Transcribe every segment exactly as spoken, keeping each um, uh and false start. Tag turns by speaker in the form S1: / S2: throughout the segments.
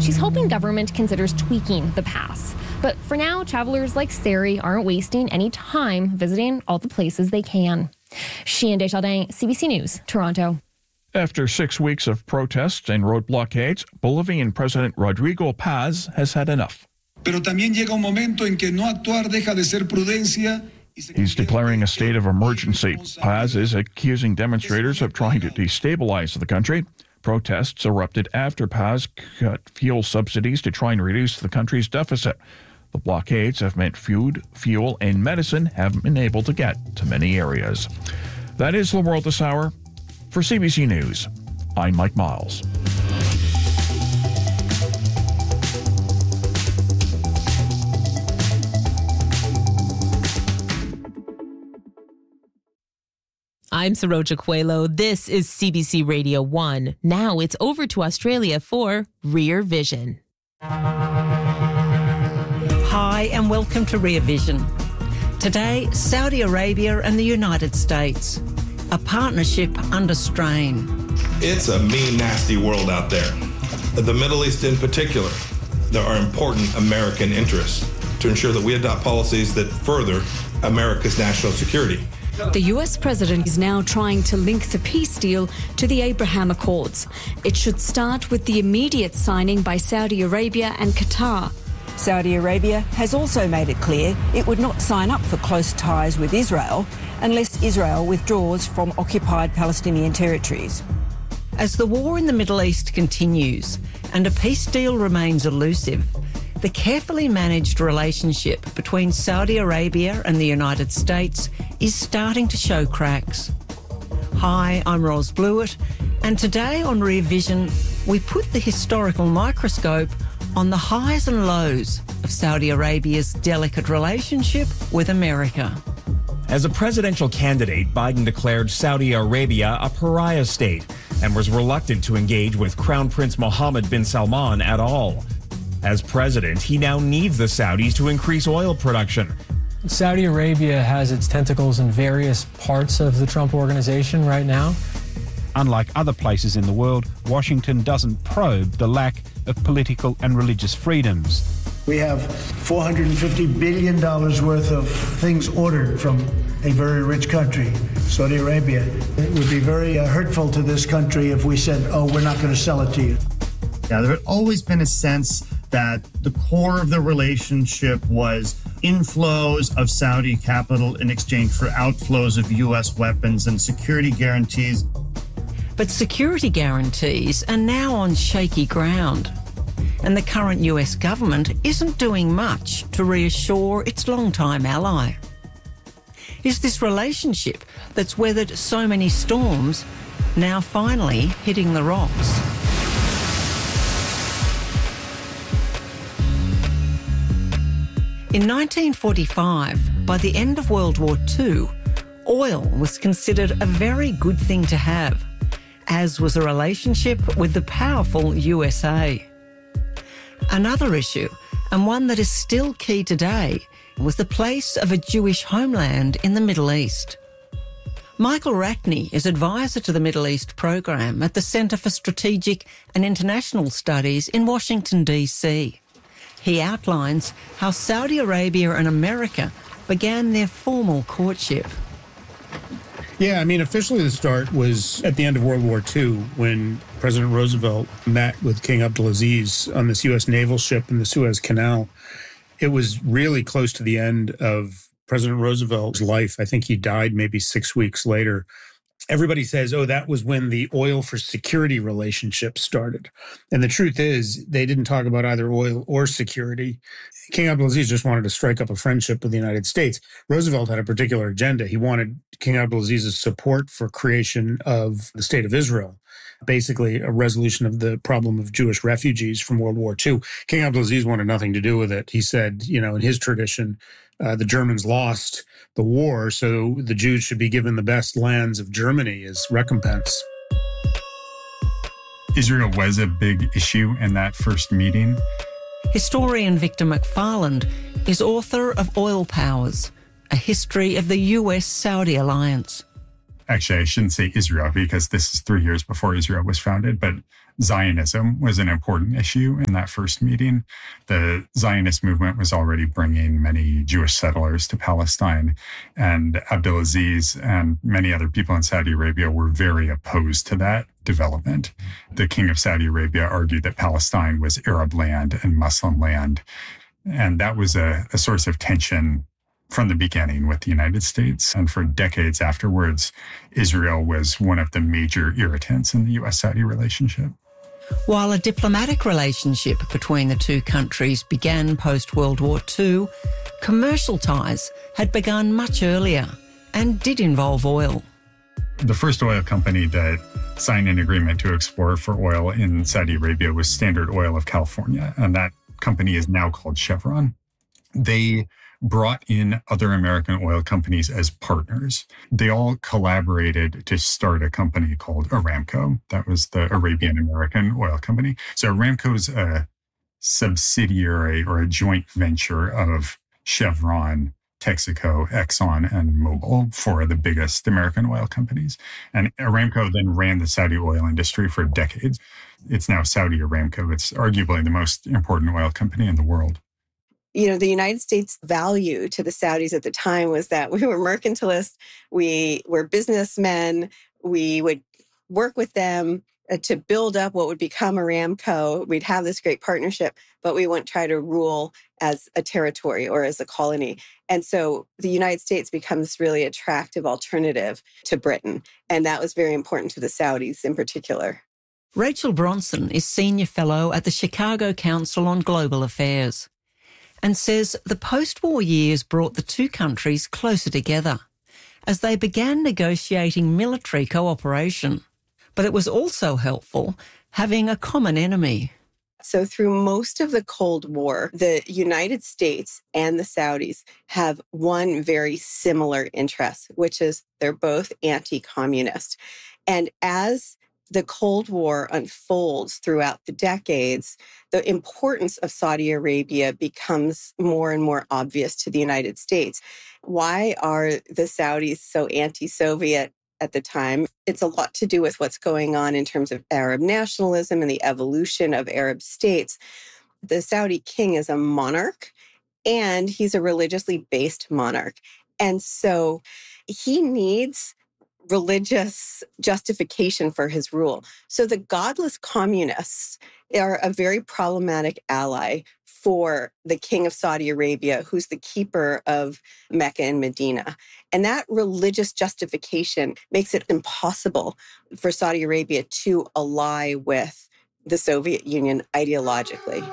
S1: she's hoping government considers tweaking the pass. But for now, travelers like Sari aren't wasting any time visiting all the places they can. Cheyenne Desjardins, C B C News, Toronto.
S2: After six weeks of protests and road blockades, Bolivian President Rodrigo Paz has had enough.
S3: Pero también llega un momento en que no actuar deja de ser prudencia.
S2: He's declaring a state of emergency. Paz is accusing demonstrators of trying to destabilize the country. Protests erupted after Paz cut fuel subsidies to try and reduce the country's deficit. The blockades have meant food, fuel, and medicine haven't been able to get to many areas. That is the world this hour. For C B C News, I'm Mike Miles.
S4: I'm Saroja Coelho. This is C B C Radio one. Now it's over to Australia for Rear Vision.
S5: Hi and welcome to Rear Vision. Today, Saudi Arabia and the United States. A partnership under strain.
S6: It's a mean, nasty world out there. The Middle East in particular, there are important American interests to ensure that we adopt policies that further America's national security.
S7: The U S president is now trying to link the peace deal to the Abraham Accords. It should start with the immediate signing by Saudi Arabia and Qatar.
S8: Saudi Arabia has also made it clear it would not sign up for close ties with Israel unless Israel withdraws from occupied Palestinian territories.
S5: As the war in the Middle East continues and a peace deal remains elusive, the carefully managed relationship between Saudi Arabia and the United States is starting to show cracks. Hi, I'm Ros Blewett, and today on Rear Vision, we put the historical microscope on the highs and lows of Saudi Arabia's delicate relationship with America.
S9: As a presidential candidate, Biden declared Saudi Arabia a pariah state and was reluctant to engage with Crown Prince Mohammed bin Salman at all. As president, he now needs the Saudis to increase oil production.
S10: Saudi Arabia has its tentacles in various parts of the Trump organization right now.
S11: Unlike other places in the world, Washington doesn't probe the lack of political and religious freedoms.
S12: We have four hundred fifty billion dollars worth of things ordered from a very rich country, Saudi Arabia. It would be very uh, hurtful to this country if we said, oh, we're not going to sell it to you.
S13: Yeah, there had always been a sense that the core of the relationship was inflows of Saudi capital in exchange for outflows of U S weapons and security guarantees.
S5: But security guarantees are now on shaky ground, and the current U S government isn't doing much to reassure its longtime ally. Is this relationship that's weathered so many storms now finally hitting the rocks? In nineteen forty-five, by the end of World War Two, oil was considered a very good thing to have, as was a relationship with the powerful U S A. Another issue, and one that is still key today, was the place of a Jewish homeland in the Middle East. Michael Rackney is advisor to the Middle East program at the Centre for Strategic and International Studies in Washington, D C. He outlines how Saudi Arabia and America began their formal courtship.
S14: Yeah, I mean, officially the start was at the end of World War Two when President Roosevelt met with King Abdulaziz on this U S naval ship in the Suez Canal. It was really close to the end of President Roosevelt's life. I think he died maybe six weeks later. Everybody says, oh, that was when the oil for security relationship started. And the truth is, they didn't talk about either oil or security. King Abdulaziz just wanted to strike up a friendship with the United States. Roosevelt had a particular agenda. He wanted King Abdulaziz's support for creation of the State of Israel, basically a resolution of the problem of Jewish refugees from World War Two. King Abdulaziz wanted nothing to do with it. He said, you know, in his tradition, uh, the Germans lost the war, so the Jews should be given the best lands of Germany as recompense.
S15: Israel was a big issue in that first meeting.
S5: Historian Victor McFarland is author of Oil Powers, a history of the U S-Saudi alliance.
S15: Actually, I shouldn't say Israel because this is three years before Israel was founded, but Zionism was an important issue in that first meeting. The Zionist movement was already bringing many Jewish settlers to Palestine, and Abdulaziz and many other people in Saudi Arabia were very opposed to that development. The king of Saudi Arabia argued that Palestine was Arab land and Muslim land, and that was a, a source of tension from the beginning with the United States. And for decades afterwards, Israel was one of the major irritants in the U S-Saudi relationship.
S5: While a diplomatic relationship between the two countries began post-World War Two, commercial ties had begun much earlier and did involve oil.
S15: The first oil company that signed an agreement to explore for oil in Saudi Arabia was Standard Oil of California, and that company is now called Chevron. They brought in other American oil companies as partners. They all collaborated to start a company called Aramco. That was the Arabian American oil company. So Aramco's a subsidiary or a joint venture of Chevron, Texaco, Exxon, and Mobil, four of the biggest American oil companies. And Aramco then ran the Saudi oil industry for decades. It's now Saudi Aramco. It's arguably the most important oil company in the world.
S16: You know, the United States' value to the Saudis at the time was that we were mercantilists, we were businessmen, we would work with them to build up what would become Aramco. We'd have this great partnership, but we wouldn't try to rule as a territory or as a colony. And so the United States becomes this really attractive alternative to Britain. And that was very important to the Saudis in particular.
S5: Rachel Bronson is Senior Fellow at the Chicago Council on Global Affairs and says the post-war years brought the two countries closer together as they began negotiating military cooperation. But it was also helpful having a common enemy.
S16: So through most of the Cold War, the United States and the Saudis have one very similar interest, which is they're both anti-communist. And as the Cold War unfolds throughout the decades, the importance of Saudi Arabia becomes more and more obvious to the United States. Why are the Saudis so anti-Soviet at the time? It's a lot to do with what's going on in terms of Arab nationalism and the evolution of Arab states. The Saudi king is a monarch, and he's a religiously based monarch. And so he needs religious justification for his rule. So the godless communists are a very problematic ally for the king of Saudi Arabia, who's the keeper of Mecca and Medina. And that religious justification makes it impossible for Saudi Arabia to ally with the Soviet Union ideologically.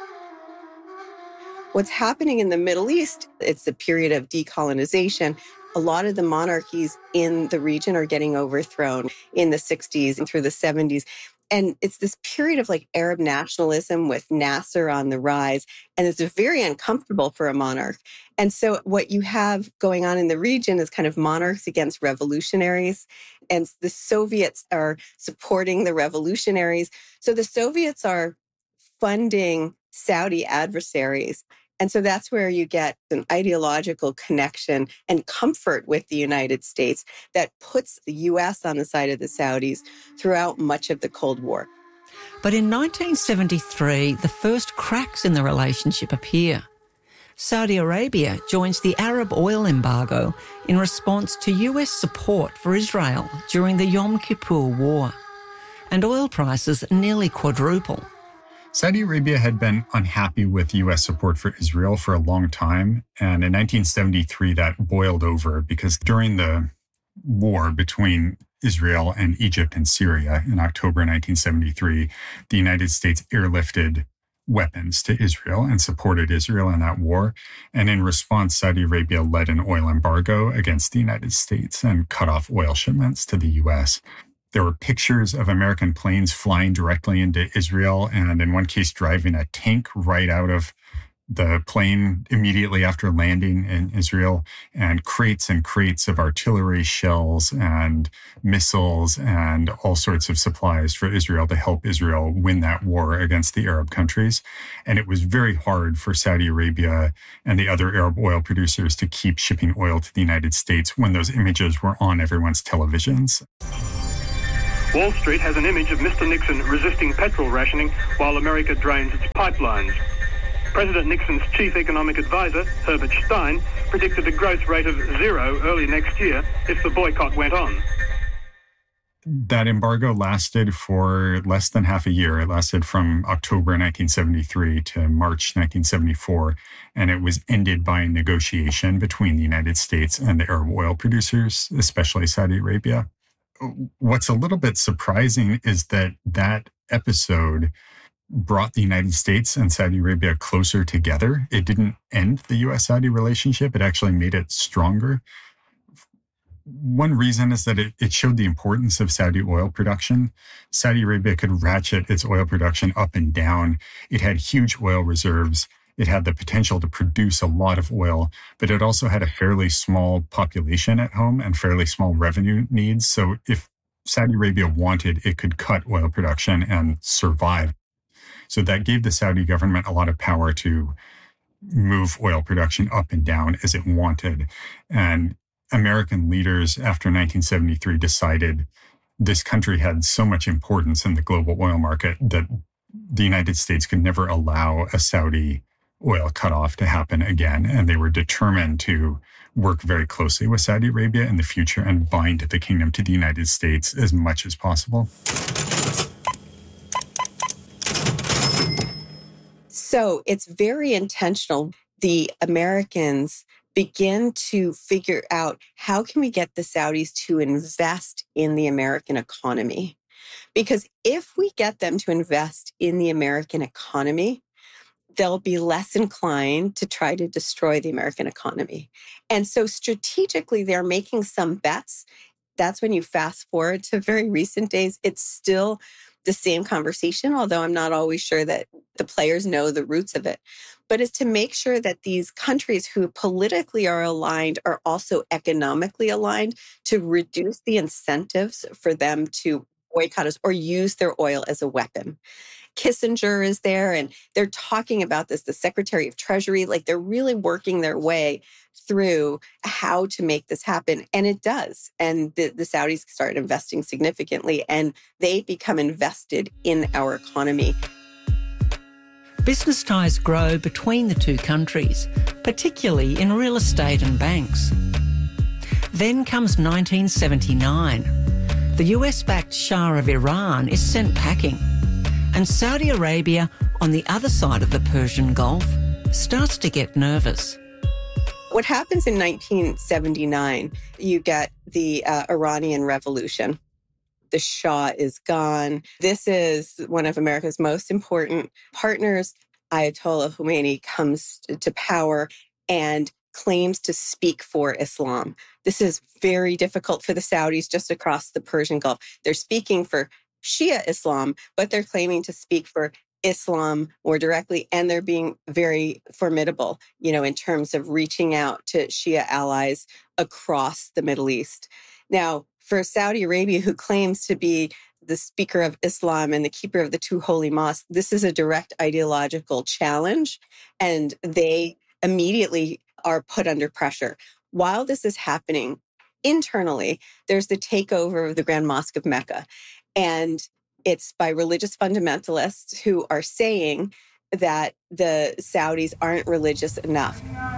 S16: What's happening in the Middle East, it's a period of decolonization. A lot of the monarchies in the region are getting overthrown in the sixties and through the seventies. And it's this period of like Arab nationalism with Nasser on the rise. And it's very uncomfortable for a monarch. And so what you have going on in the region is kind of monarchs against revolutionaries. And the Soviets are supporting the revolutionaries. So the Soviets are funding Saudi adversaries. And so that's where you get an ideological connection and comfort with the United States that puts the U S on the side of the Saudis throughout much of the Cold War.
S5: But in nineteen seventy-three, the first cracks in the relationship appear. Saudi Arabia joins the Arab oil embargo in response to U S support for Israel during the Yom Kippur War. And oil prices nearly quadruple.
S15: Saudi Arabia had been unhappy with U S support for Israel for a long time. And in nineteen seventy-three, that boiled over because during the war between Israel and Egypt and Syria in October nineteen seventy-three, the United States airlifted weapons to Israel and supported Israel in that war. And in response, Saudi Arabia led an oil embargo against the United States and cut off oil shipments to the U S. There were pictures of American planes flying directly into Israel, and in one case, driving a tank right out of the plane immediately after landing in Israel, and crates and crates of artillery shells and missiles and all sorts of supplies for Israel to help Israel win that war against the Arab countries. And it was very hard for Saudi Arabia and the other Arab oil producers to keep shipping oil to the United States when those images were on everyone's televisions.
S17: Wall Street has an image of Mister Nixon resisting petrol rationing while America drains its pipelines. President Nixon's chief economic advisor, Herbert Stein, predicted a growth rate of zero early next year if the boycott went on.
S15: That embargo lasted for less than half a year. It lasted from October nineteen seventy-three to March nineteen seventy-four, and it was ended by a negotiation between the United States and the Arab oil producers, especially Saudi Arabia. What's a little bit surprising is that that episode brought the United States and Saudi Arabia closer together. It didn't end the U S Saudi relationship. It actually made it stronger. One reason is that it, it showed the importance of Saudi oil production. Saudi Arabia could ratchet its oil production up and down. It had huge oil reserves. It had the potential to produce a lot of oil, but it also had a fairly small population at home and fairly small revenue needs. So if Saudi Arabia wanted, it could cut oil production and survive. So that gave the Saudi government a lot of power to move oil production up and down as it wanted. And American leaders after nineteen seventy-three decided this country had so much importance in the global oil market that the United States could never allow a Saudi oil cutoff to happen again. And they were determined to work very closely with Saudi Arabia in the future and bind the kingdom to the United States as much as possible.
S16: So it's very intentional. The Americans begin to figure out how can we get the Saudis to invest in the American economy? Because if we get them to invest in the American economy, they'll be less inclined to try to destroy the American economy. And so strategically, they're making some bets. That's when you fast forward to very recent days. It's still the same conversation, although I'm not always sure that the players know the roots of it. But it's to make sure that these countries who politically are aligned are also economically aligned to reduce the incentives for them to boycott us or use their oil as a weapon. Kissinger is there and they're talking about this, the Secretary of Treasury, like they're really working their way through how to make this happen. And it does. And the, the Saudis start investing significantly and they become invested in our economy.
S5: Business ties grow between the two countries, particularly in real estate and banks. Then comes nineteen seventy-nine. The U S-backed Shah of Iran is sent packing. And Saudi Arabia, on the other side of the Persian Gulf, starts to get nervous.
S16: What happens in nineteen seventy-nine, you get the uh, Iranian Revolution. The Shah is gone. This is one of America's most important partners. Ayatollah Khomeini comes to power and claims to speak for Islam. This is very difficult for the Saudis just across the Persian Gulf. They're speaking for Shia Islam, but they're claiming to speak for Islam more directly, and they're being very formidable, you know, in terms of reaching out to Shia allies across the Middle East. Now, for Saudi Arabia, who claims to be the speaker of Islam and the keeper of the two holy mosques, this is a direct ideological challenge, and they immediately are put under pressure. While this is happening, internally, there's the takeover of the Grand Mosque of Mecca, and it's by religious fundamentalists who are saying that the Saudis aren't religious enough.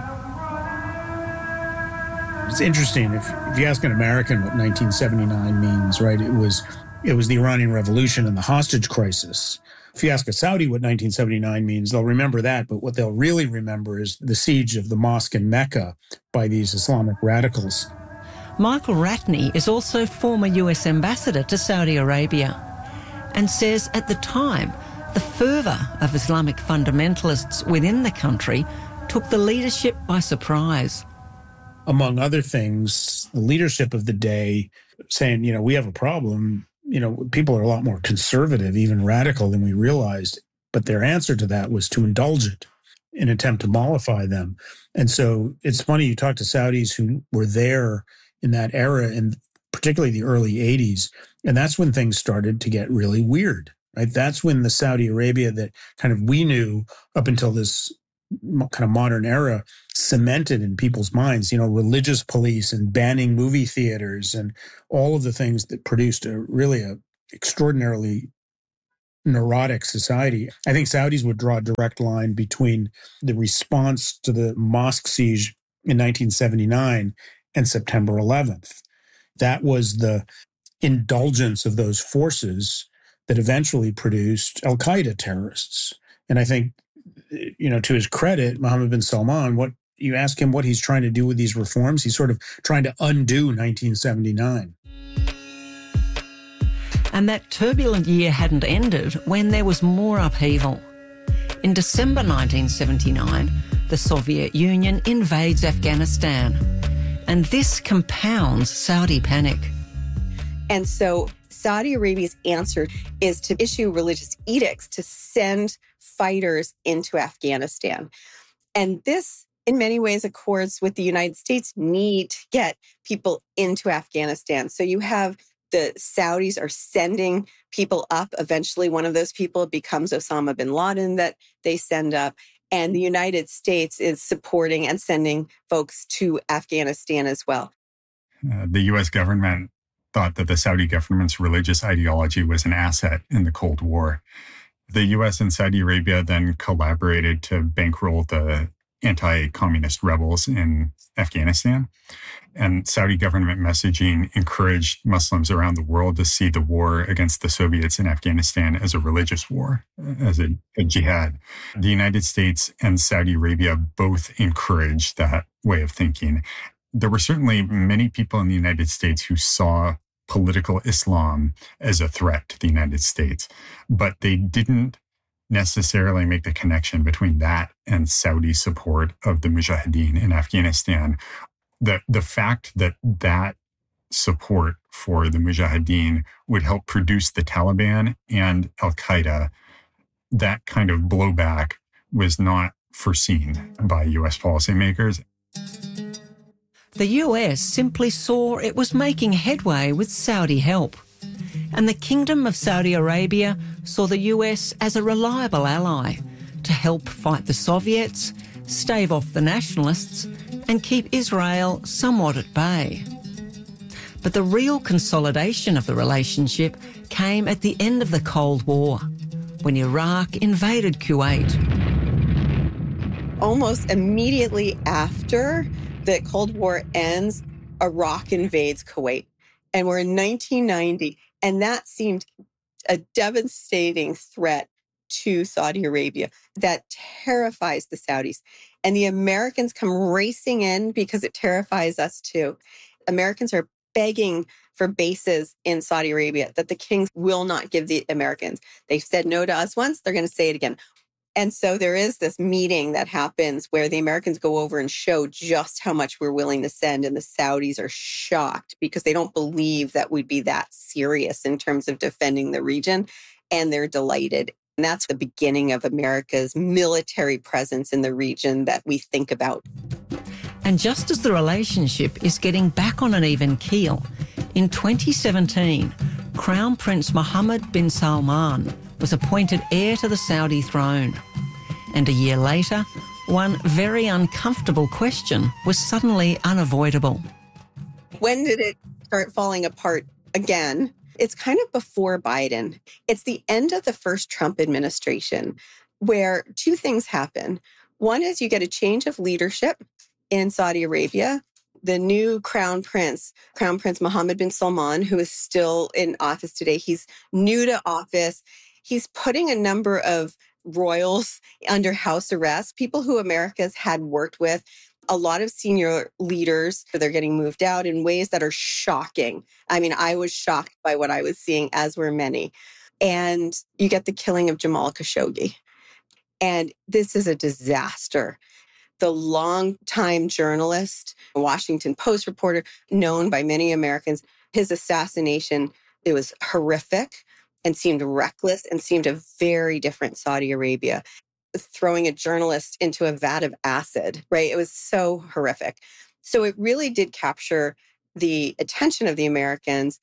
S14: It's interesting. If, if you ask an American what nineteen seventy-nine means, right, it was it was the Iranian Revolution and the hostage crisis. If you ask a Saudi what nineteen seventy-nine means, they'll remember that. But what they'll really remember is the siege of the mosque in Mecca by these Islamic radicals.
S5: Michael Ratney is also former U S ambassador to Saudi Arabia and says at the time, the fervour of Islamic fundamentalists within the country took the leadership by surprise.
S14: Among other things, the leadership of the day saying, you know, we have a problem. You know, people are a lot more conservative, even radical than we realized. But their answer to that was to indulge it in an attempt to mollify them. And so it's funny, you talk to Saudis who were there in that era, and particularly the early eighties, and that's when things started to get really weird, right? That's when the Saudi Arabia that kind of we knew up until this kind of modern era cemented in people's minds, you know, religious police and banning movie theaters and all of the things that produced a really a extraordinarily neurotic society. I think Saudis would draw a direct line between the response to the mosque siege in nineteen seventy-nine and September eleventh. That was the indulgence of those forces that eventually produced al-Qaeda terrorists. And I think, you know, to his credit, Mohammed bin Salman, what you ask him what he's trying to do with these reforms, he's sort of trying to undo nineteen seventy-nine.
S5: And that turbulent year hadn't ended when there was more upheaval. In December nineteen seventy-nine, the Soviet Union invades Afghanistan. And this compounds Saudi panic.
S16: And so Saudi Arabia's answer is to issue religious edicts to send fighters into Afghanistan. And this, in many ways, accords with the United States' need to get people into Afghanistan. So you have the Saudis are sending people up. Eventually, one of those people becomes Osama bin Laden that they send up. And the United States is supporting and sending folks to Afghanistan as well.
S15: Uh, the U S government thought that the Saudi government's religious ideology was an asset in the Cold War. The U S and Saudi Arabia then collaborated to bankroll the anti-communist rebels in Afghanistan. And Saudi government messaging encouraged Muslims around the world to see the war against the Soviets in Afghanistan as a religious war, as a, a jihad. The United States and Saudi Arabia both encouraged that way of thinking. There were certainly many people in the United States who saw political Islam as a threat to the United States, but they didn't necessarily make the connection between that and Saudi support of the Mujahideen in Afghanistan. The, the fact that that support for the Mujahideen would help produce the Taliban and al-Qaeda, that kind of blowback was not foreseen by U S policymakers.
S5: The U S simply saw it was making headway with Saudi help. And the Kingdom of Saudi Arabia saw the U S as a reliable ally to help fight the Soviets, stave off the nationalists, and keep Israel somewhat at bay. But the real consolidation of the relationship came at the end of the Cold War, when Iraq invaded Kuwait.
S16: Almost immediately after the Cold War ends, Iraq invades Kuwait. And we're in nineteen ninety, and that seemed a devastating threat to Saudi Arabia that terrifies the Saudis. And the Americans come racing in because it terrifies us too. Americans are begging for bases in Saudi Arabia that the kings will not give the Americans. They've said no to us once, they're going to say it again. And so there is this meeting that happens where the Americans go over and show just how much we're willing to send. And the Saudis are shocked because they don't believe that we'd be that serious in terms of defending the region. And they're delighted. And that's the beginning of America's military presence in the region that we think about.
S5: And just as the relationship is getting back on an even keel, in twenty seventeen, Crown Prince Mohammed bin Salman was appointed heir to the Saudi throne. And a year later, one very uncomfortable question was suddenly unavoidable.
S16: When did it start falling apart again? It's kind of before Biden. It's the end of the first Trump administration where two things happen. One is you get a change of leadership in Saudi Arabia. The new crown prince, Crown Prince Mohammed bin Salman, who is still in office today, he's new to office. He's putting a number of royals under house arrest, people who America's had worked with. A lot of senior leaders, they're getting moved out in ways that are shocking. I mean, I was shocked by what I was seeing, as were many. And you get the killing of Jamal Khashoggi. And this is a disaster. The longtime journalist, a Washington Post reporter, known by many Americans, his assassination, it was horrific and seemed reckless and seemed a very different Saudi Arabia. Throwing a journalist into a vat of acid, right? It was so horrific. So it really did capture the attention of the Americans.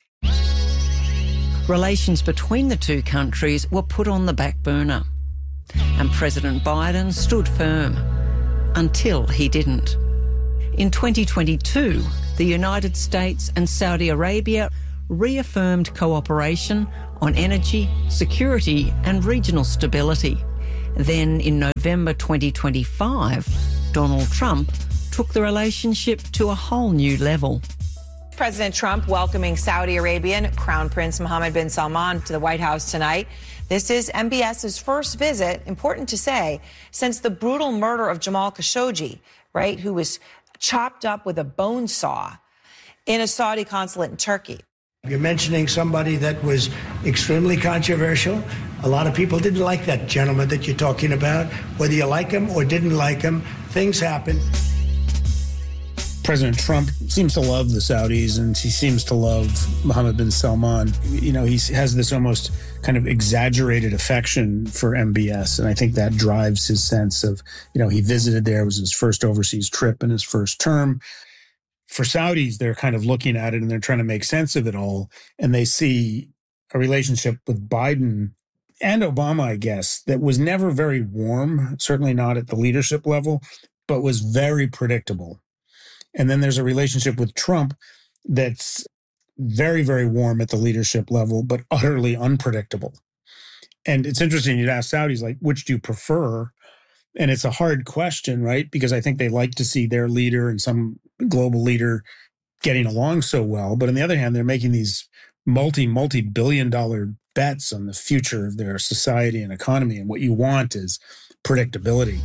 S5: Relations between the two countries were put on the back burner. And President Biden stood firm until he didn't. In twenty twenty-two, the United States and Saudi Arabia reaffirmed cooperation on energy, security and regional stability. Then in November twenty twenty-five, Donald Trump took the relationship to a whole new level.
S18: President Trump welcoming Saudi Arabian Crown Prince Mohammed bin Salman to the White House tonight. This is M B S's first visit, important to say, since the brutal murder of Jamal Khashoggi, right, who was chopped up with a bone saw in a Saudi consulate in Turkey.
S12: You're mentioning somebody that was extremely controversial. A lot of people didn't like that gentleman that you're talking about. Whether you like him or didn't like him, things happen.
S14: President Trump seems to love the Saudis, and he seems to love Mohammed bin Salman. You know, he has this almost kind of exaggerated affection for M B S, and I think that drives his sense of, you know, he visited there. It was his first overseas trip in his first term. For Saudis, they're kind of looking at it and they're trying to make sense of it all, and they see a relationship with Biden and Obama, I guess, that was never very warm, certainly not at the leadership level, but was very predictable. And then there's a relationship with Trump that's very, very warm at the leadership level, but utterly unpredictable. And it's interesting, you'd ask Saudis, like, which do you prefer? And it's a hard question, right? Because I think they like to see their leader and some global leader getting along so well. But on the other hand, they're making these multi, multi-billion dollar bets on the future of their society and economy. And what you want is predictability.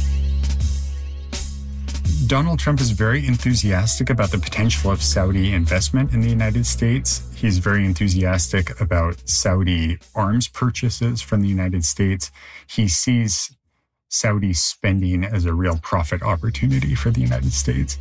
S15: Donald Trump is very enthusiastic about the potential of Saudi investment in the United States. He's very enthusiastic about Saudi arms purchases from the United States. He sees Saudi spending as a real profit opportunity for the United States.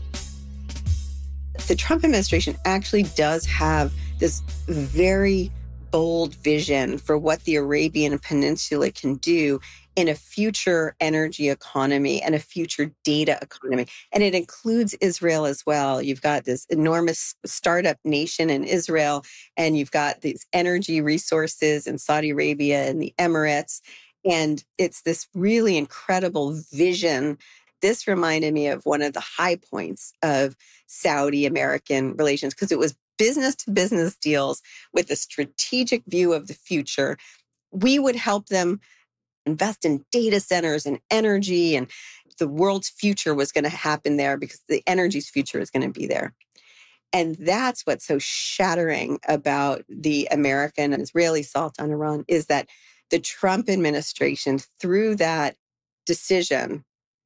S16: The Trump administration actually does have this very bold vision for what the Arabian Peninsula can do in a future energy economy and a future data economy. And it includes Israel as well. You've got this enormous startup nation in Israel, and you've got these energy resources in Saudi Arabia and the Emirates. And it's this really incredible vision. This reminded me of one of the high points of Saudi-American relations, because it was business-to-business deals with a strategic view of the future. We would help them invest in data centers and energy, and the world's future was going to happen there because the energy's future is going to be there. And that's what's so shattering about the American and Israeli assault on Iran, is that the Trump administration, through that decision,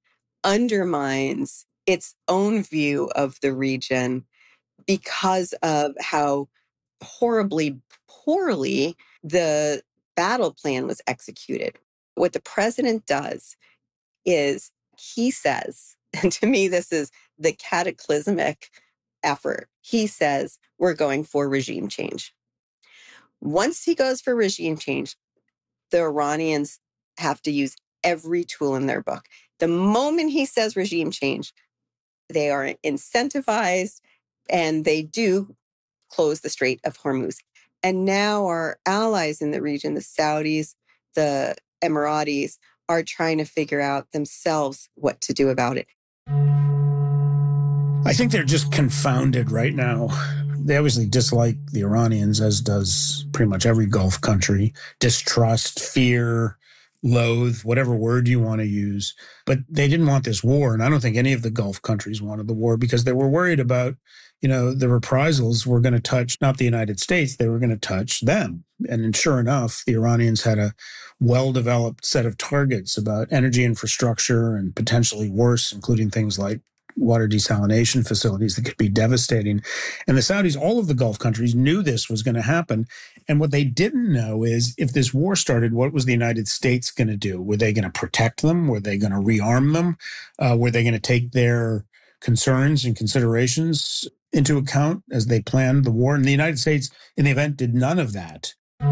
S16: undermines its own view of the region because of how horribly, poorly the battle plan was executed. What the president does is he says, and to me, this is the cataclysmic effort. He says, we're going for regime change. Once he goes for regime change, the Iranians have to use every tool in their book. The moment he says regime change, they are incentivized and they do close the Strait of Hormuz. And now our allies in the region, the Saudis, the Emiratis, are trying to figure out themselves what to do about it.
S14: I think they're just confounded right now. They obviously dislike the Iranians, as does pretty much every Gulf country. Distrust, fear, loathe, whatever word you want to use. But they didn't want this war. And I don't think any of the Gulf countries wanted the war because they were worried about, you know, the reprisals were going to touch not the United States, they were going to touch them. And sure enough, the Iranians had a well-developed set of targets about energy infrastructure and potentially worse, including things like water desalination facilities that could be devastating. And the Saudis, all of the Gulf countries, knew this was going to happen. And what they didn't know is if this war started, what was the United States going to do? Were they going to protect them? Were they going to rearm them? Uh, were they going to take their concerns and considerations into account as they planned the war? And the United States, in the event, did none of that.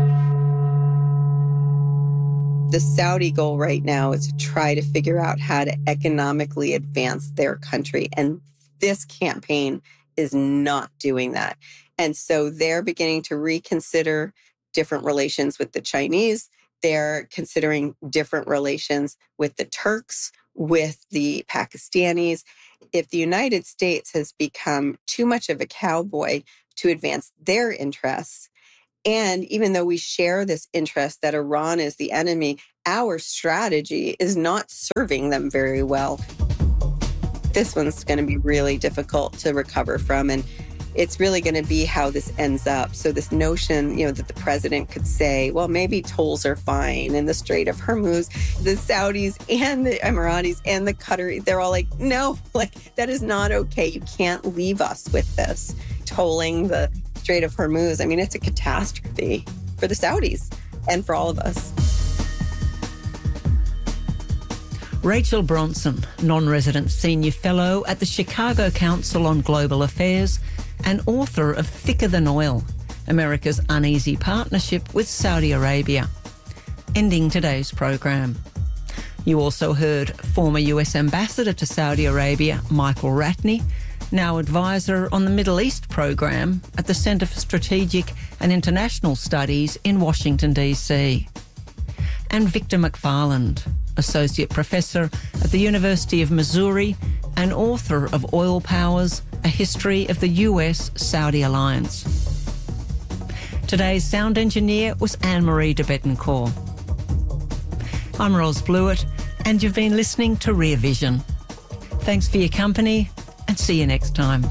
S16: The Saudi goal right now is to try to figure out how to economically advance their country. And this campaign is not doing that. And so they're beginning to reconsider different relations with the Chinese. They're considering different relations with the Turks, with the Pakistanis. If the United States has become too much of a cowboy to advance their interests, and even though we share this interest that Iran is the enemy, our strategy is not serving them very well. This one's going to be really difficult to recover from, and it's really going to be how this ends up. So this notion, you know, that the president could say, well, maybe tolls are fine in the Strait of Hormuz, the Saudis and the Emiratis and the Qataris, they're all like, no, like that is not okay. You can't leave us with this. Tolling the Strait of Hormuz, I mean, it's a catastrophe for the Saudis and for all of us.
S5: Rachel Bronson, non-resident senior fellow at the Chicago Council on Global Affairs and author of Thicker Than Oil, America's Uneasy Partnership with Saudi Arabia. Ending today's program. You also heard former U S Ambassador to Saudi Arabia, Michael Ratney, now advisor on the Middle East program at the Centre for Strategic and International Studies in Washington, D C. And Victor McFarland, Associate Professor at the University of Missouri and author of Oil Powers, A History of the U S-Saudi Alliance. Today's sound engineer was Anne-Marie de Bettencourt. I'm Ros Blewett, and you've been listening to Rear Vision. Thanks for your company, and see you next time.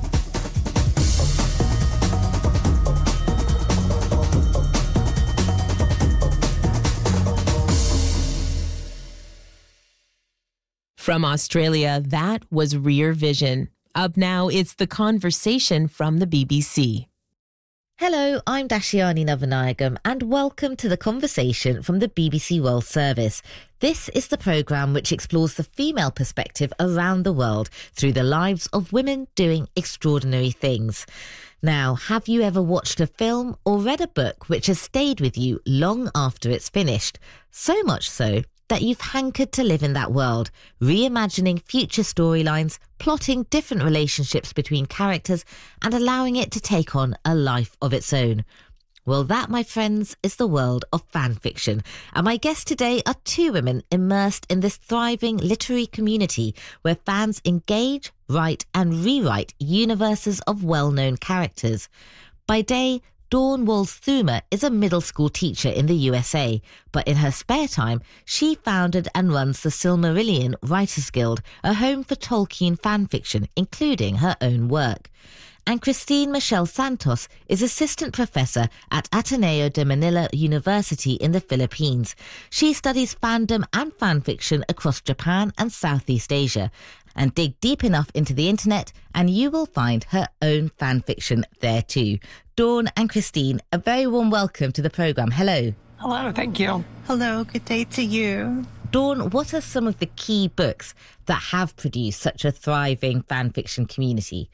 S4: From Australia, that was Rear Vision. Up now, it's The Conversation from the B B C.
S19: Hello, I'm Dashiani Navanayagam and welcome to The Conversation from the B B C World Service. This is the programme which explores the female perspective around the world through the lives of women doing extraordinary things. Now, have you ever watched a film or read a book which has stayed with you long after it's finished? So much so that you've hankered to live in that world, reimagining future storylines, plotting different relationships between characters, and allowing it to take on a life of its own. Well, that, my friends, is the world of fan fiction. And my guests today are two women immersed in this thriving literary community where fans engage, write, and rewrite universes of well-known characters. By day, Dawn Walls-Thumer is a middle school teacher in the U S A, but in her spare time, she founded and runs the Silmarillion Writers Guild, a home for Tolkien fanfiction, including her own work. And Christine Michelle Santos is assistant professor at Ateneo de Manila University in the Philippines. She studies fandom and fanfiction across Japan and Southeast Asia. And dig deep enough into the internet and you will find her own fanfiction there too. Dawn and Christine, a very warm welcome to the programme. Hello.
S20: Hello, thank you. Hello, good day to you.
S19: Dawn, what are some of the key books that have produced such a thriving fanfiction community?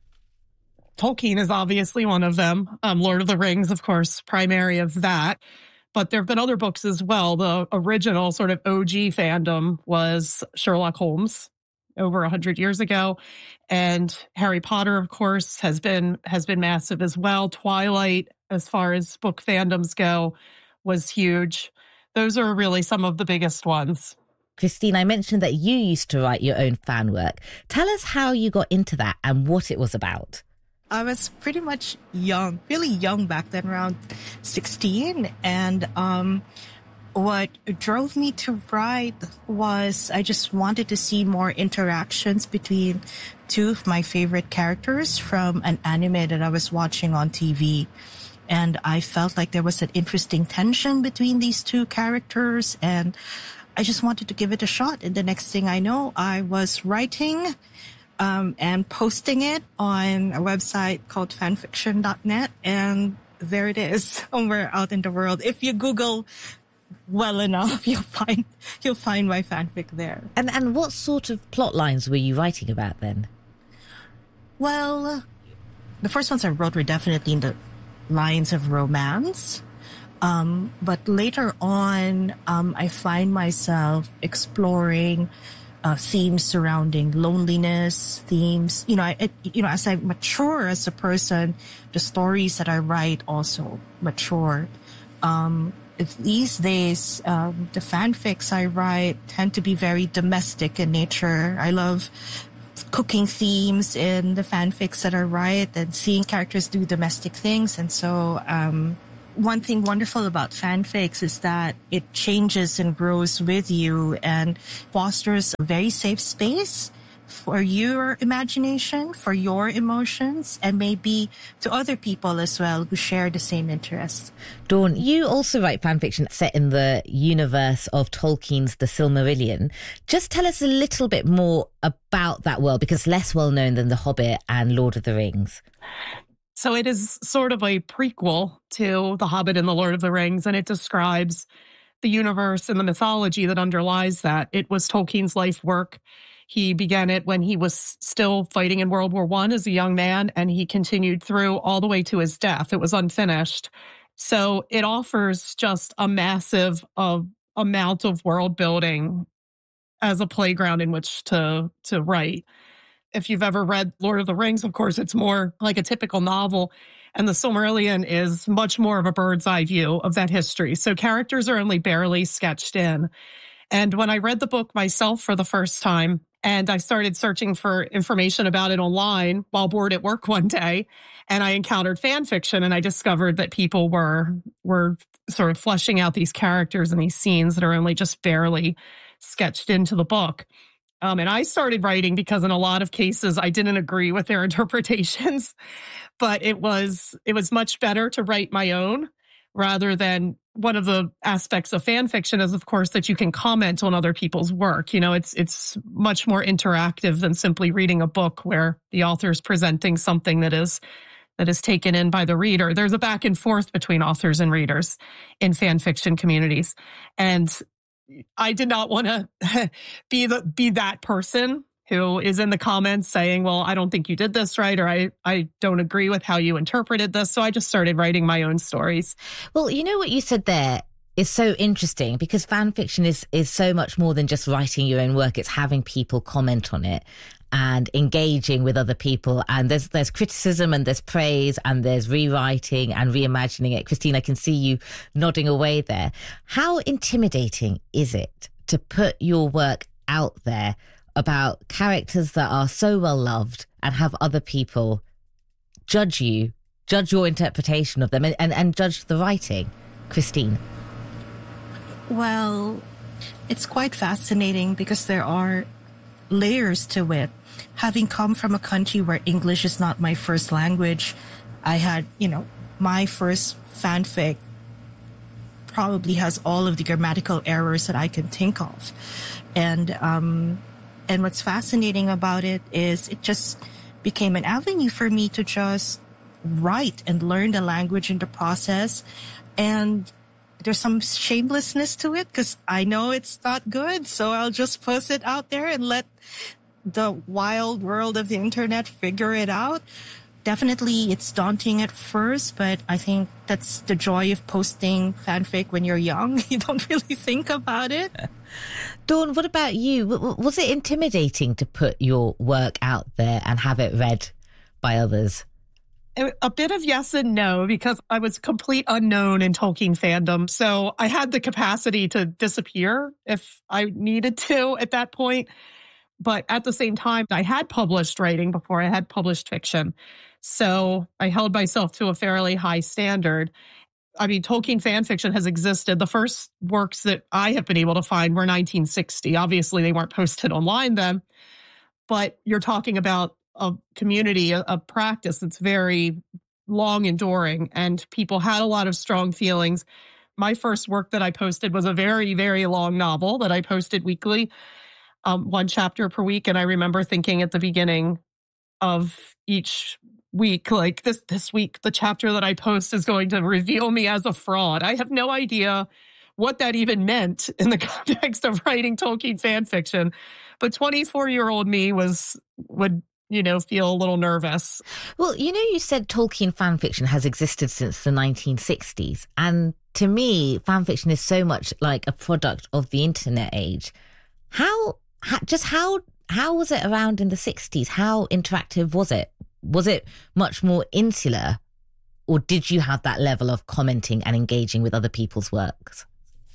S20: Tolkien is obviously one of them. Um, Lord of the Rings, of course, primary of that. But there have been other books as well. The original sort of O G fandom was Sherlock Holmes over one hundred years ago. And Harry Potter, of course, has been has been massive as well. Twilight, as far as book fandoms go, was huge. Those are really some of the biggest ones.
S19: Christine, I mentioned that you used to write your own fan work. Tell us how you got into that and what it was about.
S20: I was pretty much young, really young back then, around sixteen. And um, what drove me to write was I just wanted to see more interactions between two of my favorite characters from an anime that I was watching on T V. And I felt like there was an interesting tension between these two characters. And I just wanted to give it a shot. And the next thing I know, I was writing um, and posting it on a website called fanfiction dot net. And there it is, somewhere out in the world. If you Google well enough, you'll find you'll find my fanfic there.
S19: And and what sort of plot lines were you writing about then?
S20: Well, the first ones I wrote were definitely in the lines of romance. Um, but later on, um, I find myself exploring uh, themes surrounding loneliness, themes, you know, I, it, you know, as I mature as a person, the stories that I write also mature. Um, these days, um, the fanfics I write tend to be very domestic in nature. I love cooking themes in the fanfics that I write and seeing characters do domestic things. And so um, one thing wonderful about fanfics is that it changes and grows with you and fosters a very safe space for your imagination, for your emotions, and maybe to other people as well who share the same interests.
S19: Dawn, you also write fanfiction set in the universe of Tolkien's The Silmarillion. Just tell us a little bit more about that world, because it's less well known than The Hobbit and Lord of the Rings.
S21: So it is sort of a prequel to The Hobbit and The Lord of the Rings, and it describes the universe and the mythology that underlies that. It was Tolkien's life work. He began it when he was still fighting in World War One as a young man, and he continued through all the way to his death. It was unfinished. So it offers just a massive uh, amount of world building as a playground in which to to write. If you've ever read Lord of the Rings, of course, it's more like a typical novel. And the Silmarillion is much more of a bird's eye view of that history. So characters are only barely sketched in. And when I read the book myself for the first time, and I started searching for information about it online while bored at work one day, and I encountered fan fiction, and I discovered that people were were sort of fleshing out these characters and these scenes that are only just barely sketched into the book. Um, and I started writing because in a lot of cases I didn't agree with their interpretations, but it was it was much better to write my own rather than. One of the aspects of fan fiction is, of course, that you can comment on other people's work. You know, it's it's much more interactive than simply reading a book where the author is presenting something that is that is taken in by the reader. There's a back and forth between authors and readers in fan fiction communities, and I did not want to be the be that person who is in the comments saying, well, I don't think you did this right, or I, I don't agree with how you interpreted this. So I just started writing my own stories.
S19: Well, you know what you said there is so interesting, because fan fiction is, is so much more than just writing your own work. It's having people comment on it and engaging with other people. And there's there's criticism and there's praise and there's rewriting and reimagining it. Christine, I can see you nodding away there. How intimidating is it to put your work out there about characters that are so well loved and have other people judge you, judge your interpretation of them and, and, and judge the writing? Christine?
S20: Well, it's quite fascinating because there are layers to it. Having come from a country where English is not my first language, I had, you know, my first fanfic probably has all of the grammatical errors that I can think of. And, um, And what's fascinating about it is it just became an avenue for me to just write and learn the language in the process. And there's some shamelessness to it because I know it's not good. So I'll just post it out there and let the wild world of the internet figure it out. Definitely, it's daunting at first, but I think that's the joy of posting fanfic when you're young. You don't really think about it.
S19: Dawn, what about you? Was it intimidating to put your work out there and have it read by others?
S21: A bit of yes and no, because I was a complete unknown in Tolkien fandom. So I had the capacity to disappear if I needed to at that point. But at the same time, I had published writing before. I had published fiction. So I held myself to a fairly high standard. I mean, Tolkien fan fiction has existed. The first works that I have been able to find were nineteen sixty. Obviously, they weren't posted online then. But you're talking about a community, a, a practice that's very long enduring, and people had a lot of strong feelings. My first work that I posted was a very, very long novel that I posted weekly, um, one chapter per week. And I remember thinking at the beginning of each week, like this, this week, the chapter that I post is going to reveal me as a fraud. I have no idea what that even meant in the context of writing Tolkien fan fiction. But twenty-four-year-old me was, would, you know, feel a little nervous.
S19: Well, you know, you said Tolkien fan fiction has existed since the nineteen sixties. And to me, fan fiction is so much like a product of the internet age. How, how just how, how was it around in the sixties? How interactive was it? Was it much more insular? or did you have that level of commenting and engaging with other people's works?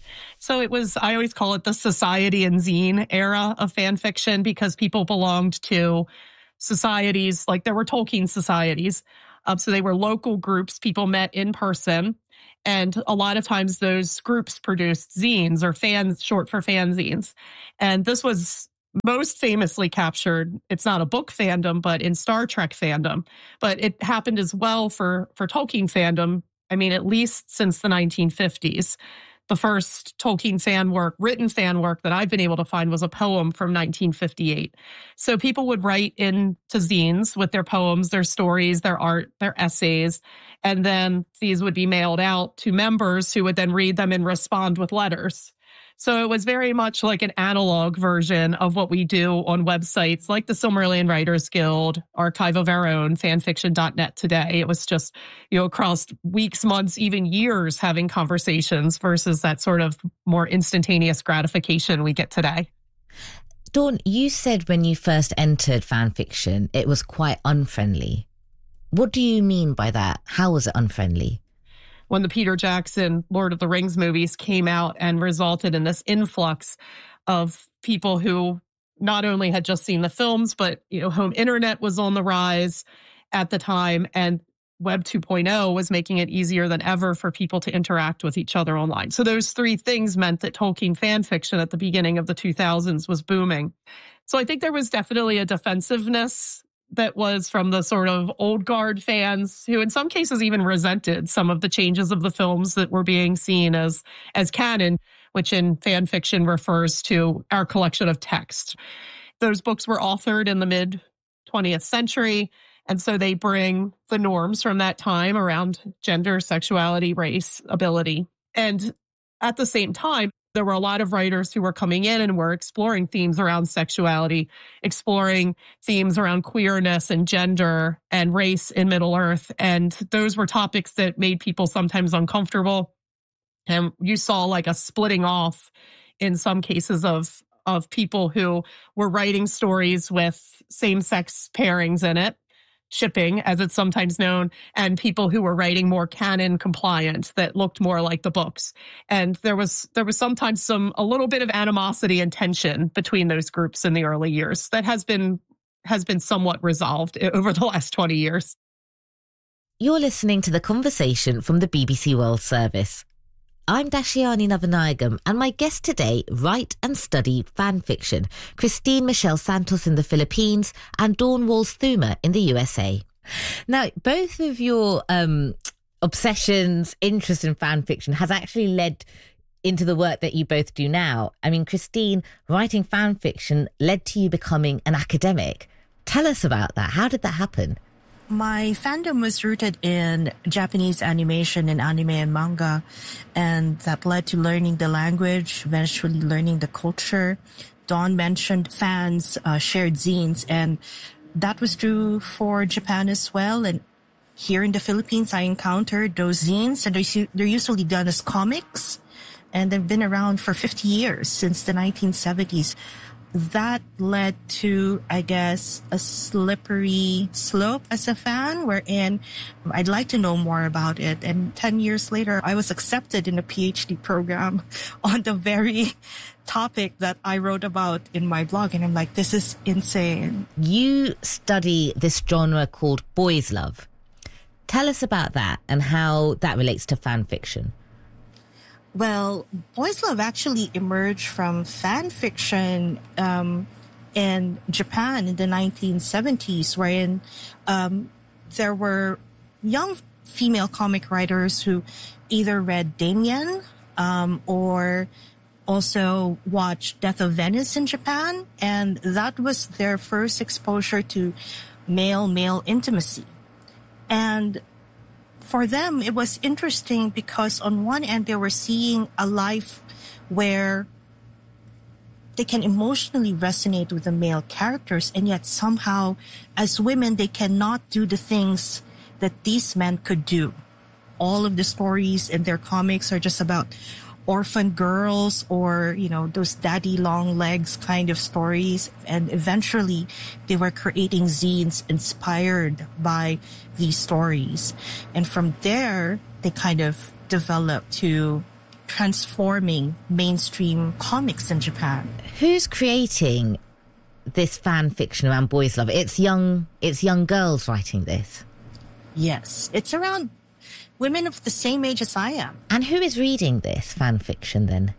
S21: So it was, I always call it the society and zine era of fan fiction, because people belonged to societies, like there were Tolkien societies. Um, so they were local groups, people met in person. And a lot of times those groups produced zines or fans, short for fanzines. And this was most famously captured, it's not a book fandom, but in Star Trek fandom. But it happened as well for, for Tolkien fandom, I mean, at least since the nineteen fifties. The first Tolkien fan work, written fan work that I've been able to find was a poem from nineteen fifty-eight. So people would write into zines with their poems, their stories, their art, their essays, and then these would be mailed out to members who would then read them and respond with letters. So it was very much like an analog version of what we do on websites like the Silmarillion Writers Guild, Archive of Our Own, fanfiction dot net today. It was just, you know, across weeks, months, even years having conversations versus that sort of more instantaneous gratification we get today.
S19: Dawn, you said when you first entered fanfiction, it was quite unfriendly. What do you mean by that? How was it unfriendly?
S21: When the Peter Jackson Lord of the Rings movies came out and resulted in this influx of people who not only had just seen the films, but, you know, home internet was on the rise at the time, and Web two point oh was making it easier than ever for people to interact with each other online. So those three things meant that Tolkien fan fiction at the beginning of the two thousands was booming. So I think there was definitely a defensiveness that was from the sort of old guard fans who in some cases even resented some of the changes of the films that were being seen as as canon, which in fan fiction refers to our collection of text. Those books were authored in the mid twentieth century, and so they bring the norms from that time around gender, sexuality, race, ability. And at the same time, there were a lot of writers who were coming in and were exploring themes around sexuality, exploring themes around queerness and gender and race in Middle-earth. And those were topics that made people sometimes uncomfortable. And you saw like a splitting off in some cases of, of people who were writing stories with same-sex pairings in it, shipping, as it's sometimes known, and people who were writing more canon compliant that looked more like the books. And there was there was sometimes some a little bit of animosity and tension between those groups in the early years that has been has been somewhat resolved over the last twenty years.
S19: You're listening to The Conversation from the B B C World Service. I'm Dashiani Navanayagam, and my guest today write and study fan fiction, Christine Michelle Santos in the Philippines and Dawn Walls-Thuma in the U S A. Now, both of your um, obsessions, interest in fan fiction has actually led into the work that you both do now. I mean, Christine, writing fan fiction led to you becoming an academic. Tell us about that. How did that happen?
S20: My fandom was rooted in Japanese animation and anime and manga, and that led to learning the language, eventually learning the culture. Dawn mentioned fans uh, shared zines, and that was true for Japan as well. And here in the Philippines, I encountered those zines, and they're, they're usually done as comics, and they've been around for fifty years, since the nineteen seventies. That led to, I guess, a slippery slope as a fan, wherein I'd like to know more about it. And ten years later, I was accepted in a PhD program on the very topic that I wrote about in my blog. And I'm like, this is insane.
S19: You study this genre called boys' love. Tell us about that and how that relates to fan fiction.
S20: Well, boys' love actually emerged from fan fiction um, in Japan in the nineteen seventies, wherein um, there were young female comic writers who either read Damien um, or also watched Death of Venice in Japan, and that was their first exposure to male-male intimacy. And for them, it was interesting because on one end, they were seeing a life where they can emotionally resonate with the male characters, and yet somehow, as women, they cannot do the things that these men could do. All of the stories in their comics are just about orphan girls or, you know, those daddy long legs kind of stories. And eventually they were creating zines inspired by these stories. And from there, they kind of developed to transforming mainstream comics in Japan.
S19: Who's creating this fan fiction around boys' love? It's young, it's young girls writing this.
S20: Yes, it's around women of the same age as I am.
S19: And who is reading this fan fiction then?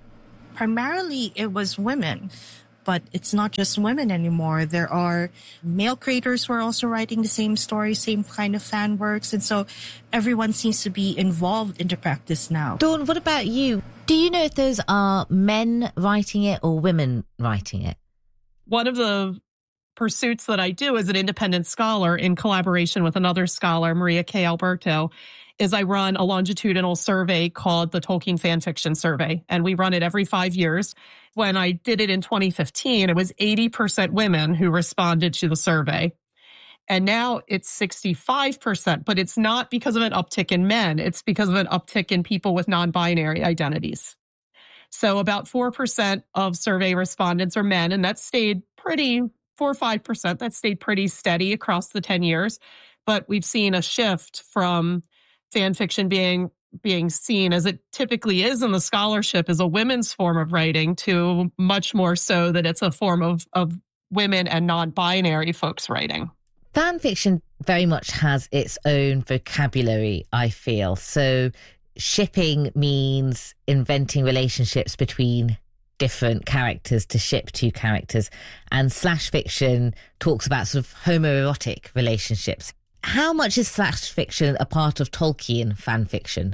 S20: Primarily, it was women, but it's not just women anymore. There are male creators who are also writing the same story, same kind of fan works, and so everyone seems to be involved in the practice now.
S19: Dawn, what about you? Do you know if those are men writing it or women writing it?
S21: One of the pursuits that I do as an independent scholar in collaboration with another scholar, Maria K. Alberto, is I run a longitudinal survey called the Tolkien Fan Fiction Survey, and we run it every five years. When I did it in twenty fifteen, it was eighty percent women who responded to the survey. And now it's sixty-five percent, but it's not because of an uptick in men. It's because of an uptick in people with non-binary identities. So about four percent of survey respondents are men, and that stayed pretty, four or five percent, that stayed pretty steady across the ten years. But we've seen a shift from fan fiction being being seen, as it typically is in the scholarship, as a women's form of writing, to much more so that it's a form of, of women and non-binary folks writing.
S19: Fan fiction very much has its own vocabulary, I feel. So shipping means inventing relationships between different characters to ship two characters. And slash fiction talks about sort of homoerotic relationships. How much is slash fiction a part of Tolkien fan fiction?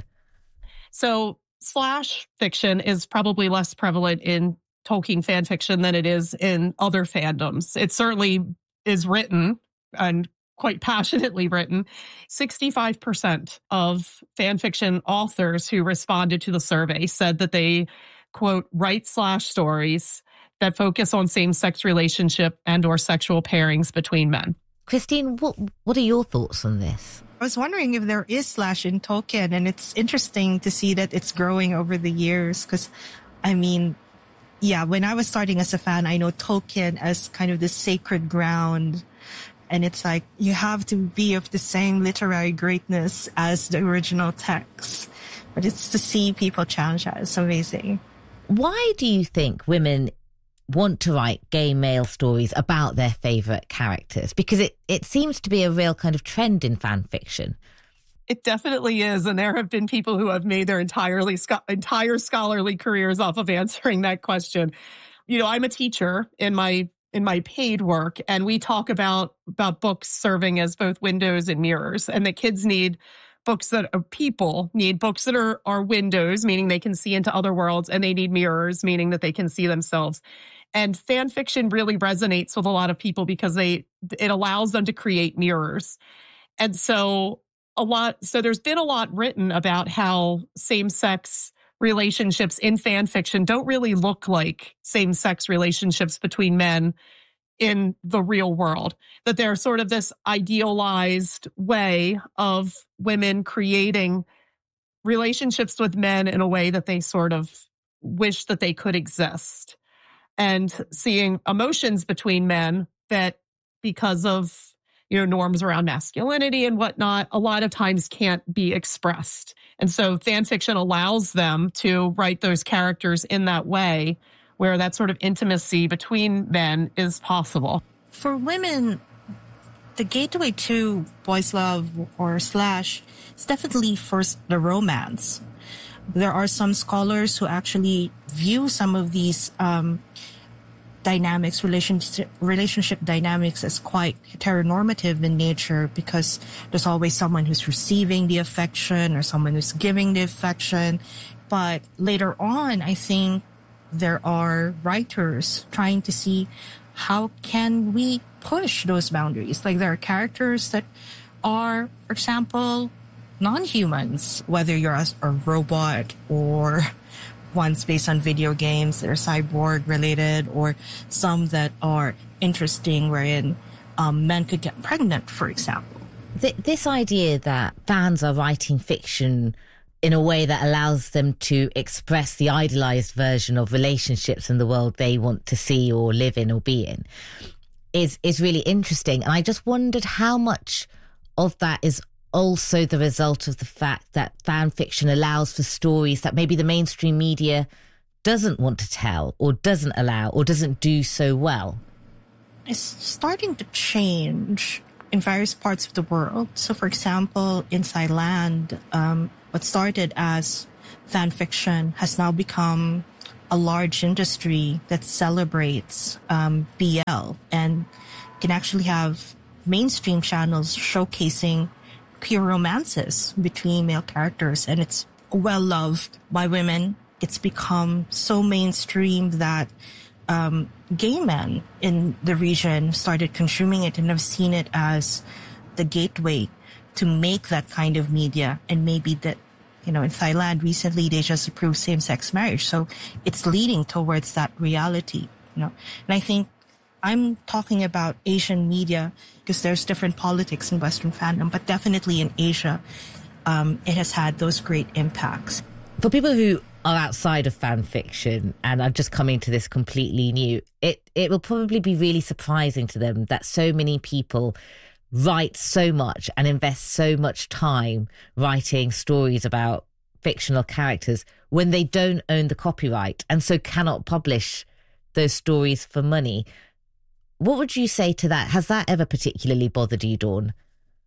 S21: So slash fiction is probably less prevalent in Tolkien fan fiction than it is in other fandoms. It certainly is written, and quite passionately written. sixty-five percent of fan fiction authors who responded to the survey said that they, quote, write slash stories that focus on same-sex relationship and or sexual pairings between men.
S19: Christine, what what are your thoughts on this?
S20: I was wondering if there is slash in Tolkien, and it's interesting to see that it's growing over the years because, I mean, yeah, when I was starting as a fan, I know Tolkien as kind of the sacred ground, and it's like you have to be of the same literary greatness as the original text. But it's to see people challenge that. It's amazing.
S19: Why do you think women want to write gay male stories about their favourite characters? Because it, it seems to be a real kind of trend in fan fiction.
S21: It definitely is. And there have been people who have made their entirely entire scholarly careers off of answering that question. You know, I'm a teacher in my in my paid work, and we talk about, about books serving as both windows and mirrors, and that kids need books that are people need books that are, are windows, meaning they can see into other worlds, and they need mirrors, meaning that they can see themselves. And fan fiction really resonates with a lot of people because they it allows them to create mirrors. And so a lot, so there's been a lot written about how same-sex relationships in fan fiction don't really look like same-sex relationships between men in the real world, that they're sort of this idealized way of women creating relationships with men in a way that they sort of wish that they could exist, and seeing emotions between men that, because of, you know, norms around masculinity and whatnot, a lot of times can't be expressed. And so fan fiction allows them to write those characters in that way, where that sort of intimacy between men is possible.
S20: For women, the gateway to boys' love or slash is definitely first the romance. There are some scholars who actually view some of these um, dynamics, relationship, relationship dynamics, as quite heteronormative in nature, because there's always someone who's receiving the affection or someone who's giving the affection. But later on, I think there are writers trying to see how can we push those boundaries. Like there are characters that are, for example, non-humans, whether you're a, a robot or ones based on video games that are cyborg related, or some that are interesting wherein um, men could get pregnant, for example.
S19: Th- this idea that fans are writing fiction in a way that allows them to express the idealized version of relationships in the world they want to see or live in or be in is is really interesting. And I just wondered how much of that is also the result of the fact that fan fiction allows for stories that maybe the mainstream media doesn't want to tell or doesn't allow or doesn't do so well.
S20: It's starting to change in various parts of the world. So, for example, Inside Land, um, what started as fan fiction has now become a large industry that celebrates um, B L and can actually have mainstream channels showcasing queer romances between male characters, and it's well loved by women. It's become so mainstream that um, gay men in the region started consuming it and have seen it as the gateway to make that kind of media. And maybe that, you know, in Thailand recently, they just approved same-sex marriage. So it's leading towards that reality, you know. And I think I'm talking about Asian media because there's different politics in Western fandom, but definitely in Asia, um, it has had those great impacts.
S19: For people who are outside of fan fiction and are just coming to this completely new, it, it will probably be really surprising to them that so many people write so much and invest so much time writing stories about fictional characters when they don't own the copyright and so cannot publish those stories for money. What would you say to that? Has that ever particularly bothered you, Dawn?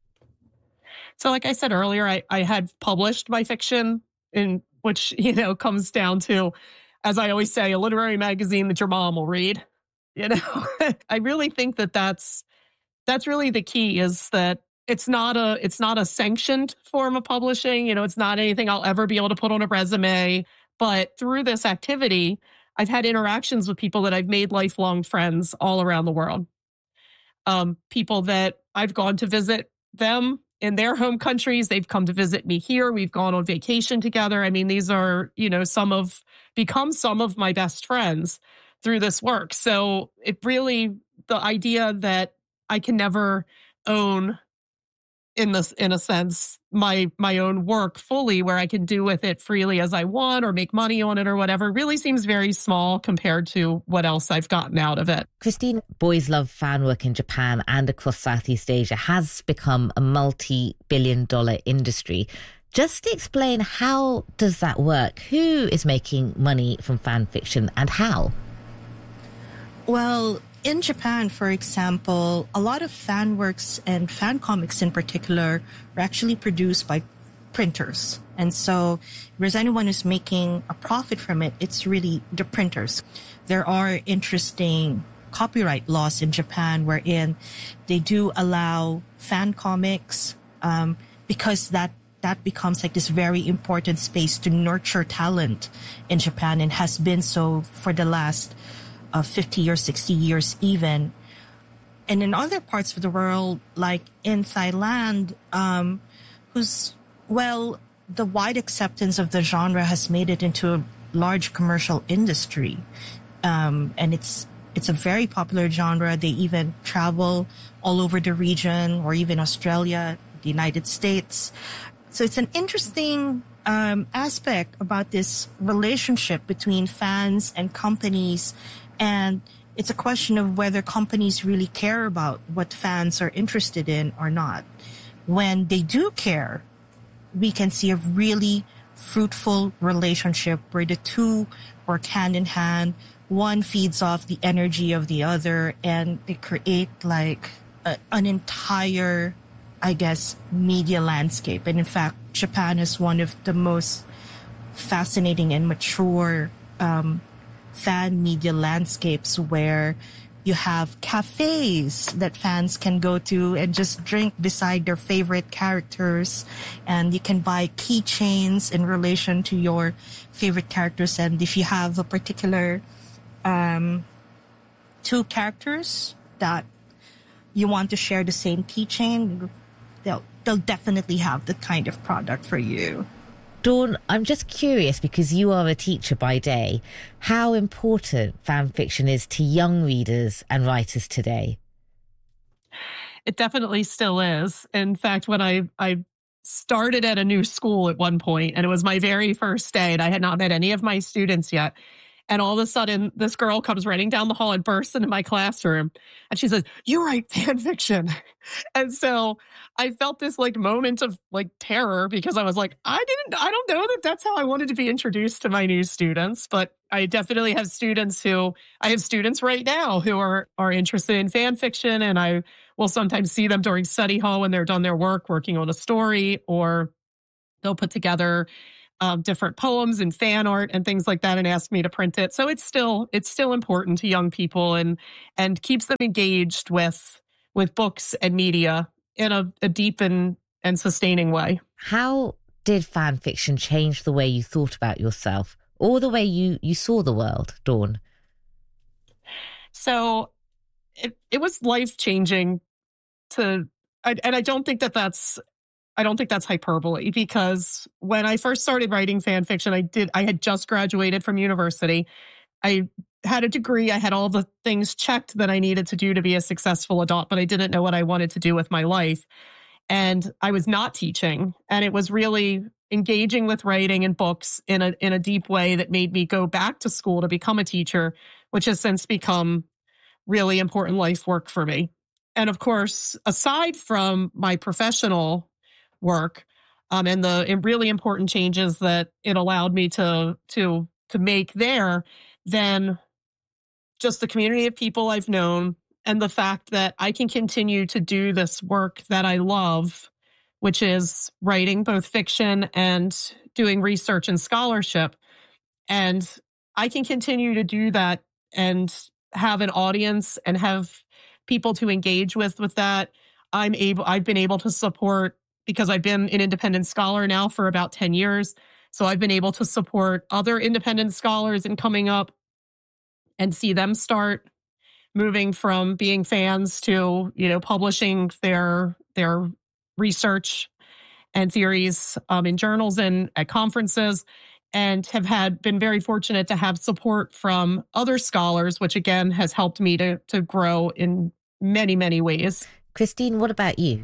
S21: So like I said earlier, I, I had published my fiction, in which, you know, comes down to, as I always say, a literary magazine that your mom will read. You know, I really think that that's that's really the key, is that it's not a it's not a sanctioned form of publishing. You know, it's not anything I'll ever be able to put on a resume. But through this activity, I've had interactions with people that I've made lifelong friends all around the world. Um, people that I've gone to visit them in their home countries. They've come to visit me here. We've gone on vacation together. I mean, these are, you know, some of, become some of my best friends through this work. So it really, the idea that I can never own, in this, in a sense, my my own work fully, where I can do with it freely as I want or make money on it or whatever, really seems very small compared to what else I've gotten out of it.
S19: Christine, Boys Love fan work in Japan and across Southeast Asia has become a multi-billion dollar industry. Just explain, how does that work? Who is making money from fan fiction and how?
S20: Well, in Japan, for example, a lot of fan works and fan comics in particular are actually produced by printers. And so if there's anyone who's making a profit from it, it's really the printers. There are interesting copyright laws in Japan wherein they do allow fan comics um, because that that becomes like this very important space to nurture talent in Japan, and has been so for the last Uh, fifty or sixty years even. And in other parts of the world, like in Thailand, um, who's, well, the wide acceptance of the genre has made it into a large commercial industry. Um, and it's, it's a very popular genre. They even travel all over the region, or even Australia, the United States. So it's an interesting um, aspect about this relationship between fans and companies. And it's a question of whether companies really care about what fans are interested in or not. When they do care, we can see a really fruitful relationship where the two work hand in hand. One feeds off the energy of the other, and they create like a, an entire, I guess, media landscape. And in fact, Japan is one of the most fascinating and mature um fan media landscapes, where you have cafes that fans can go to and just drink beside their favorite characters, and you can buy keychains in relation to your favorite characters. And if you have a particular um, two characters that you want to share the same keychain, they'll they'll definitely have the kind of product for you.
S19: Dawn, I'm just curious, because you are a teacher by day, how important fan fiction is to young readers and writers today.
S21: It definitely still is. In fact, when I, I started at a new school at one point, and it was my very first day, and I had not met any of my students yet. And all of a sudden, this girl comes running down the hall and bursts into my classroom. And she says, "You write fan fiction." And so I felt this like moment of like terror, because I was like, I didn't, I don't know that that's how I wanted to be introduced to my new students. But I definitely have students who, I have students right now who are, are interested in fan fiction. And I will sometimes see them during study hall when they're done their work, working on a story, or they'll put together Um, different poems and fan art and things like that and ask me to print it. So it's still it's still important to young people, and and keeps them engaged with with books and media in a, a deep and, and sustaining way.
S19: How did fan fiction change the way you thought about yourself or the way you, you saw the world, Dawn?
S21: So it, it was life-changing to, I, and I don't think that that's I don't think that's hyperbole, because when I first started writing fan fiction, I did, I had just graduated from university. I had a degree. I had all the things checked that I needed to do to be a successful adult, but I didn't know what I wanted to do with my life. And I was not teaching. And it was really engaging with writing and books in a, in a deep way that made me go back to school to become a teacher, which has since become really important life work for me. And of course, aside from my professional work um, and the really important changes that it allowed me to to to make there, then just the community of people I've known, and the fact that I can continue to do this work that I love, which is writing both fiction and doing research and scholarship. And I can continue to do that and have an audience and have people to engage with with that. I'm able I've been able to support, because I've been an independent scholar now for about ten years. So I've been able to support other independent scholars in coming up and see them start moving from being fans to, you know, publishing their, their research and theories um, in journals and at conferences, and have had been very fortunate to have support from other scholars, which again has helped me to, to grow in many, many ways.
S19: Christine, what about you?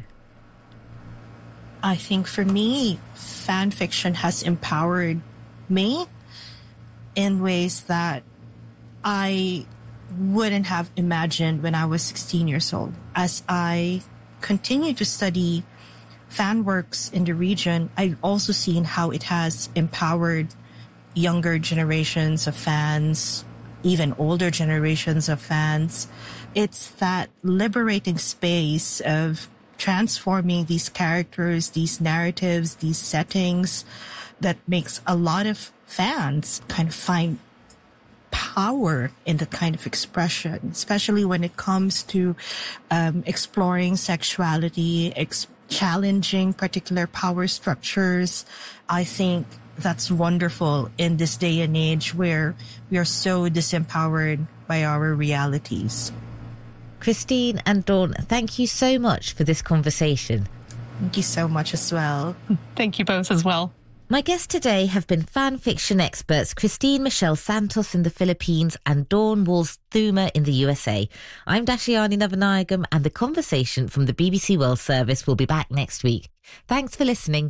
S20: I think for me, fan fiction has empowered me in ways that I wouldn't have imagined when I was sixteen years old. As I continue to study fan works in the region, I've also seen how it has empowered younger generations of fans, even older generations of fans. It's that liberating space of transforming these characters, these narratives, these settings that makes a lot of fans kind of find power in the kind of expression, especially when it comes to um, exploring sexuality, ex- challenging particular power structures. I think that's wonderful in this day and age where we are so disempowered by our realities.
S19: Christine and Dawn, thank you so much for this conversation.
S20: Thank you so much as well.
S21: Thank you both as well.
S19: My guests today have been fan fiction experts Christine Michelle Santos in the Philippines and Dawn Walls-Thuma in the U S A. I'm Dashiani Navanayagam, and the conversation from the B B C World Service will be back next week. Thanks for listening.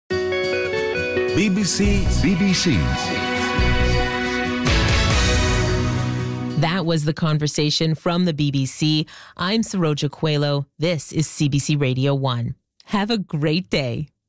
S1: B B C B B C.
S4: That was the conversation from the B B C. I'm Saroja Coelho. This is C B C Radio one. Have a great day.